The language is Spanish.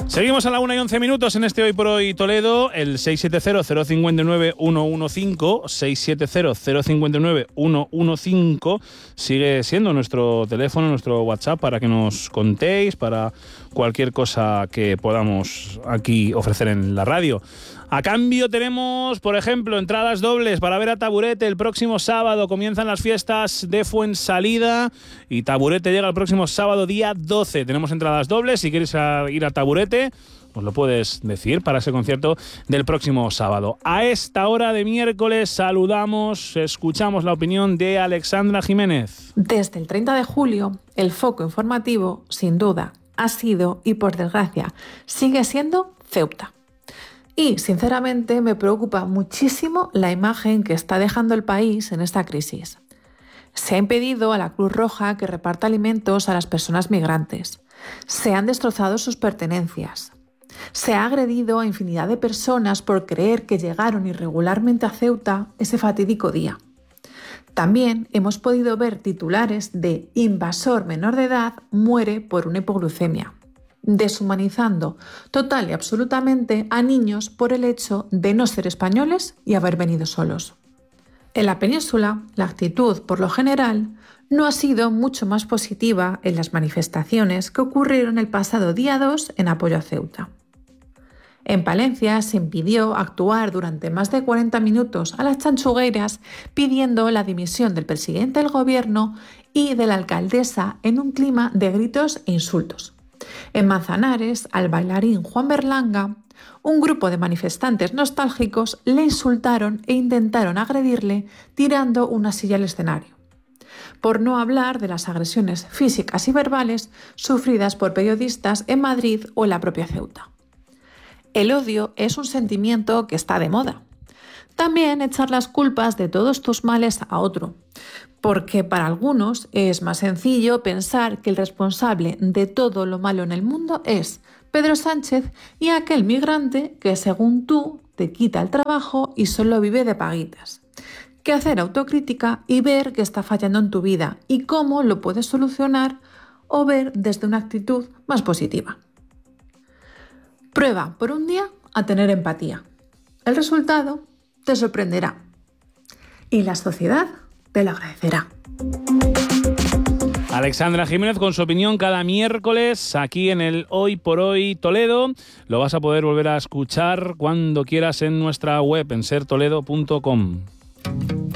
Seguimos a la 1:11 en este Hoy por Hoy Toledo, el 670-059-115, 670-059-115, sigue siendo nuestro teléfono, nuestro WhatsApp para que nos contéis, para cualquier cosa que podamos aquí ofrecer en la radio. A cambio tenemos, por ejemplo, entradas dobles para ver a Taburete el próximo sábado. Comienzan las fiestas de Fuensalida y Taburete llega el próximo sábado, día 12. Tenemos entradas dobles. Si quieres ir a Taburete, pues lo puedes decir para ese concierto del próximo sábado. A esta hora de miércoles escuchamos la opinión de Alexandra Jiménez. Desde el 30 de julio, el foco informativo, sin duda, ha sido y por desgracia sigue siendo Ceuta. Y, sinceramente, me preocupa muchísimo la imagen que está dejando el país en esta crisis. Se ha impedido a la Cruz Roja que reparta alimentos a las personas migrantes. Se han destrozado sus pertenencias. Se ha agredido a infinidad de personas por creer que llegaron irregularmente a Ceuta ese fatídico día. También hemos podido ver titulares de invasor menor de edad muere por una hipoglucemia, deshumanizando total y absolutamente a niños por el hecho de no ser españoles y haber venido solos. En la península, la actitud, por lo general, no ha sido mucho más positiva en las manifestaciones que ocurrieron el pasado día 2 en apoyo a Ceuta. En Palencia se impidió actuar durante más de 40 minutos a las chanchugueiras pidiendo la dimisión del presidente del gobierno y de la alcaldesa en un clima de gritos e insultos. En Manzanares, al bailarín Juan Berlanga, un grupo de manifestantes nostálgicos le insultaron e intentaron agredirle tirando una silla al escenario. Por no hablar de las agresiones físicas y verbales sufridas por periodistas en Madrid o en la propia Ceuta. El odio es un sentimiento que está de moda. También echar las culpas de todos tus males a otro, porque para algunos es más sencillo pensar que el responsable de todo lo malo en el mundo es Pedro Sánchez y aquel migrante que, según tú, te quita el trabajo y solo vive de paguitas. Que hacer autocrítica y ver qué está fallando en tu vida y cómo lo puedes solucionar o ver desde una actitud más positiva. Prueba por un día a tener empatía. El resultado te sorprenderá y la sociedad te lo agradecerá. Alexandra Jiménez con su opinión cada miércoles aquí en el Hoy por Hoy Toledo. Lo vas a poder volver a escuchar cuando quieras en nuestra web en sertoledo.com.